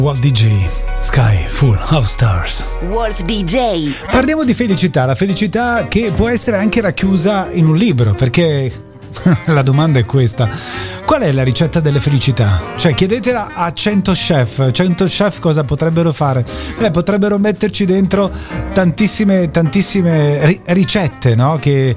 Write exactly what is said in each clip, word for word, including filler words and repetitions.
Wolf D J, Sky Full of Stars. Wolf D J. Parliamo di felicità, la felicità che può essere anche racchiusa in un libro, perché la domanda è questa: qual è la ricetta delle felicità? Cioè, chiedetela a cento chef. cento chef cosa potrebbero fare? Beh, potrebbero metterci dentro tantissime tantissime ri- ricette, no? Che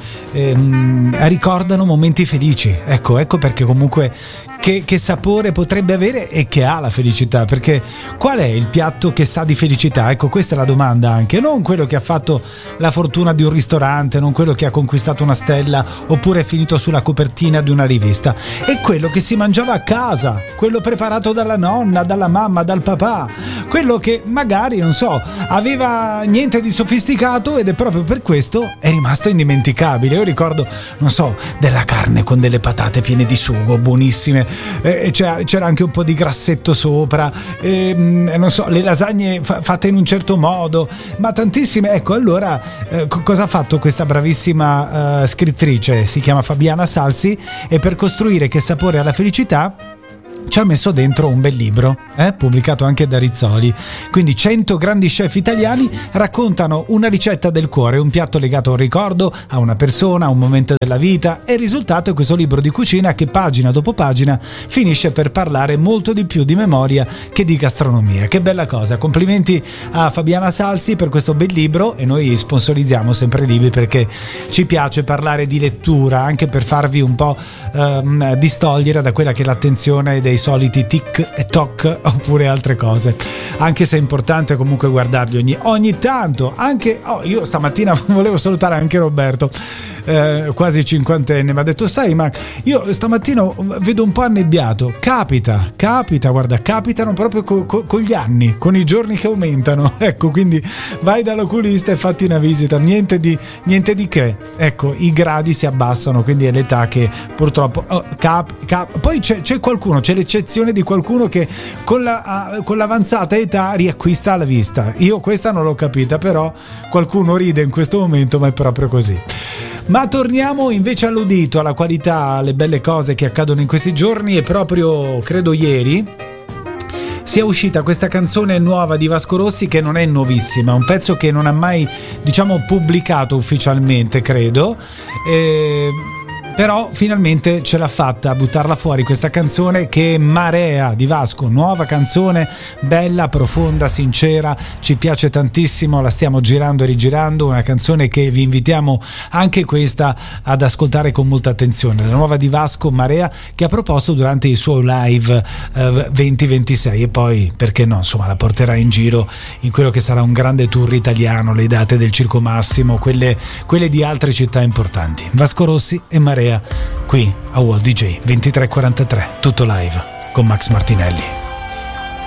ehm, ricordano momenti felici. Ecco, ecco perché comunque Che, che sapore potrebbe avere e che ha la felicità, perché qual è il piatto che sa di felicità? Ecco, questa è la domanda, anche non quello che ha fatto la fortuna di un ristorante, non quello che ha conquistato una stella oppure è finito sulla copertina di una rivista, è quello che si mangiava a casa, quello preparato dalla nonna, dalla mamma, dal papà, quello che magari, non so, aveva niente di sofisticato ed è proprio per questo è rimasto indimenticabile. Io ricordo, non so, della carne con delle patate piene di sugo, buonissime. Eh, c'era, c'era anche un po' di grassetto sopra, eh, non so, le lasagne fa- fatte in un certo modo, ma tantissime. Ecco, allora eh, co- cosa ha fatto questa bravissima uh, scrittrice? Si chiama Fabiana Salsi, e per costruire Che sapore alla felicità ci ha messo dentro un bel libro, eh, pubblicato anche da Rizzoli. Quindi cento grandi chef italiani raccontano una ricetta del cuore, un piatto legato a un ricordo, a una persona, a un momento della vita, e il risultato è questo libro di cucina che pagina dopo pagina finisce per parlare molto di più di memoria che di gastronomia. Che bella cosa, complimenti a Fabiana Salsi per questo bel libro, e noi sponsorizziamo sempre libri perché ci piace parlare di lettura, anche per farvi un po' ehm, distogliere da quella che è l'attenzione dei soliti tic e toc oppure altre cose, anche se è importante comunque guardarli ogni, ogni tanto. Anche oh, io stamattina volevo salutare anche Roberto, eh, quasi cinquantenne, mi ha detto: sai, ma io stamattina vedo un po' annebbiato. Capita, capita, guarda, capitano proprio co- co- con gli anni, con i giorni che aumentano. Ecco, quindi vai dall'oculista e fatti una visita, niente di, niente di che. Ecco, i gradi si abbassano, quindi è l'età che purtroppo oh, cap, cap. Poi c'è, c'è qualcuno, c'è l'eccezione di qualcuno che con, la, con l'avanzata età riacquista la vista. Io questa non l'ho capita, però qualcuno ride in questo momento, ma è proprio così. Ma torniamo invece all'udito, alla qualità, alle belle cose che accadono in questi giorni. E proprio, credo ieri, sia uscita questa canzone nuova di Vasco Rossi, che non è nuovissima, un pezzo che non ha mai, diciamo, pubblicato ufficialmente, credo, e però finalmente ce l'ha fatta a buttarla fuori questa canzone, che è Marea di Vasco, nuova canzone, bella, profonda, sincera, ci piace tantissimo, la stiamo girando e rigirando, una canzone che vi invitiamo anche questa ad ascoltare con molta attenzione, la nuova di Vasco, Marea, che ha proposto durante i suoi live eh, venti ventisei, e poi perché no, insomma, la porterà in giro in quello che sarà un grande tour italiano, le date del Circo Massimo, quelle, quelle di altre città importanti. Vasco Rossi e Marea qui a World D J ventitré quarantatré, tutto live con Max Martinelli.